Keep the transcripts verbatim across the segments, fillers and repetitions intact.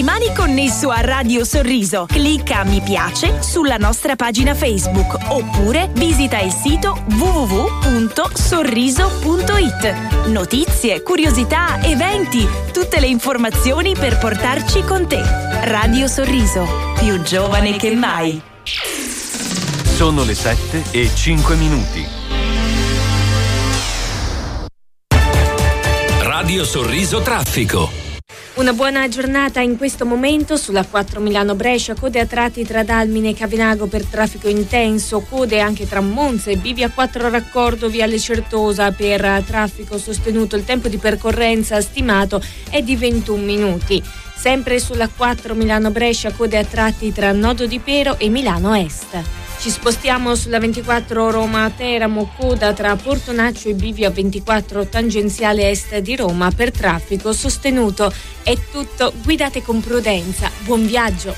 rimani connesso a Radio Sorriso. Clicca mi piace sulla nostra pagina Facebook oppure visita il sito w w w punto sorriso punto i t. Notizie, curiosità, eventi, tutte le informazioni per portarci con te. Radio Sorriso, più giovane che mai. Sono le sette e cinque minuti. Radio Sorriso Traffico. Una buona giornata in questo momento sulla quattro Milano-Brescia, code a tratti tra Dalmine e Cavinago per traffico intenso, code anche tra Monza e Bivia quattro Raccordo, Viale Certosa per traffico sostenuto. Il tempo di percorrenza stimato è di ventuno minuti. Sempre sulla quattro Milano-Brescia, code a tratti tra Nodo di Pero e Milano Est. Ci spostiamo sulla ventiquattro Roma-Teramo, coda tra Portonaccio e Bivia ventiquattro tangenziale est di Roma per traffico sostenuto. È tutto, guidate con prudenza, buon viaggio!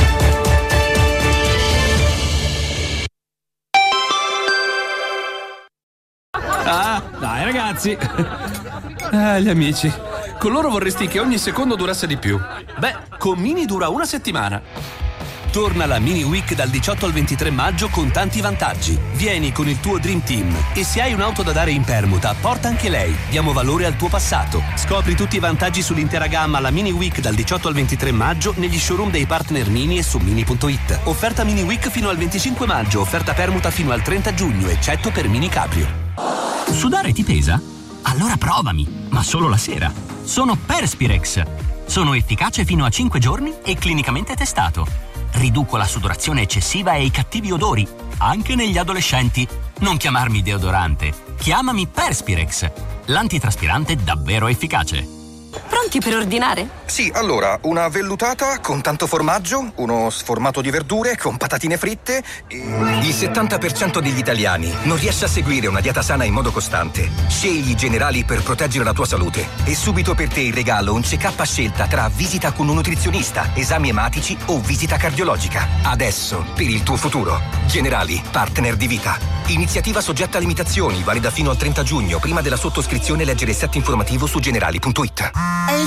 Ah, dai ragazzi! Ah, gli amici, con loro vorresti che ogni secondo durasse di più. Beh, con Mini dura una settimana. Torna la Mini Week dal diciotto al ventitré maggio con tanti vantaggi. Vieni con il tuo Dream Team e se hai un'auto da dare in permuta, porta anche lei. Diamo valore al tuo passato. Scopri tutti i vantaggi sull'intera gamma alla Mini Week dal diciotto al ventitré maggio negli showroom dei partner Mini e su mini punto i t. Offerta Mini Week fino al venticinque maggio, offerta permuta fino al trenta giugno, eccetto per Mini Cabrio. Sudare ti pesa? Allora provami, ma solo la sera. Sono Perspirex. Sono efficace fino a cinque giorni e clinicamente testato. Riduco la sudorazione eccessiva e i cattivi odori, anche negli adolescenti. Non chiamarmi deodorante, chiamami Perspirex, l'antitraspirante davvero efficace. Pronti per ordinare? Sì, allora, una vellutata con tanto formaggio, uno sformato di verdure con patatine fritte e... Il settanta per cento degli italiani non riesce a seguire una dieta sana in modo costante. Scegli i Generali per proteggere la tua salute. E subito per te in regalo un check-up a scelta tra visita con un nutrizionista, esami ematici o visita cardiologica. Adesso, per il tuo futuro. Generali, partner di vita. Iniziativa soggetta a limitazioni, valida fino al trenta giugno. Prima della sottoscrizione leggere il set informativo su generali punto i t.